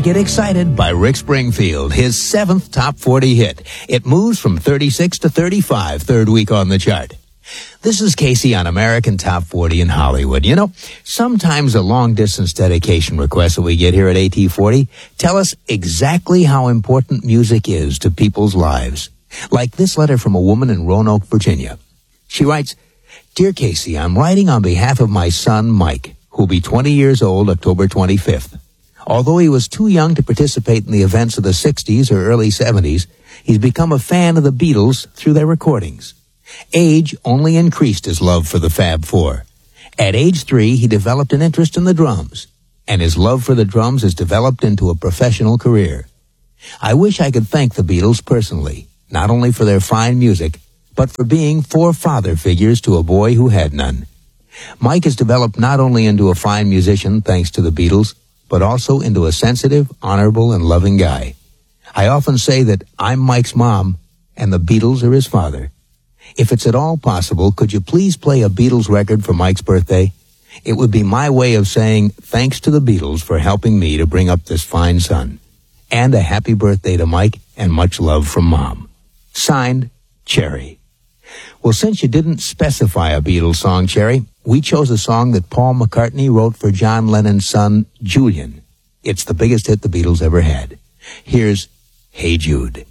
Get Excited by Rick Springfield, his 7th top 40 hit. It moves from 36 to 35, third week on the chart. This is Casey on American Top 40 in Hollywood. You know, sometimes the long-distance dedication requests that we get here at AT40 tell us exactly how important music is to people's lives. Like this letter from a woman in Roanoke, Virginia. She writes, Dear Casey, I'm writing on behalf of my son, Mike, who'll be 20 years old October 25th. Although he was too young to participate in the events of the 60s or early 70s, he's become a fan of the Beatles through their recordings. Age only increased his love for the Fab Four. At age 3, he developed an interest in the drums, and his love for the drums has developed into a professional career. I wish I could thank the Beatles personally, not only for their fine music, but for being 4 father figures to a boy who had none. Mike has developed not only into a fine musician thanks to the Beatles, but also into a sensitive, honorable, and loving guy. I often say that I'm Mike's mom, and the Beatles are his father. If it's at all possible, could you please play a Beatles record for Mike's birthday? It would be my way of saying thanks to the Beatles for helping me to bring up this fine son. And a happy birthday to Mike, and much love from Mom. Signed, Cherry. Well, since you didn't specify a Beatles song, Cherry, we chose a song that Paul McCartney wrote for John Lennon's son, Julian. It's the biggest hit the Beatles ever had. Here's Hey Jude.